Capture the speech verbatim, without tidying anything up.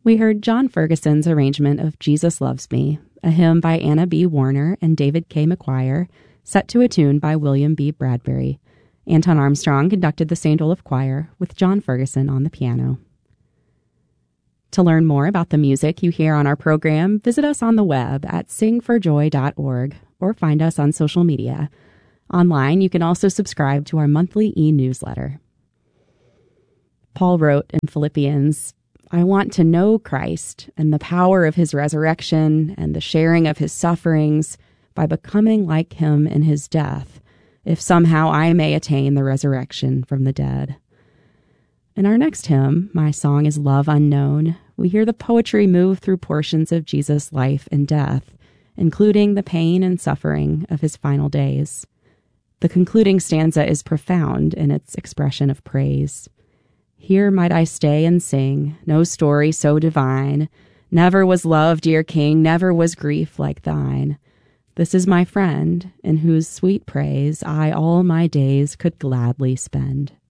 We heard John Ferguson's arrangement of Jesus Loves Me, a hymn by Anna B. Warner and David K. McGuire, set to a tune by William B. Bradbury. Anton Armstrong conducted the Saint Olaf Choir with John Ferguson on the piano. To learn more about the music you hear on our program, visit us on the web at sing for joy dot org or find us on social media. Online, you can also subscribe to our monthly e-newsletter. Paul wrote in Philippians, I want to know Christ and the power of his resurrection and the sharing of his sufferings by becoming like him in his death, if somehow I may attain the resurrection from the dead. In our next hymn, My Song is Love Unknown, we hear the poetry move through portions of Jesus' life and death, including the pain and suffering of his final days. The concluding stanza is profound in its expression of praise. Here might I stay and sing, no story so divine. Never was love, dear King, never was grief like thine. This is my friend, in whose sweet praise I all my days could gladly spend.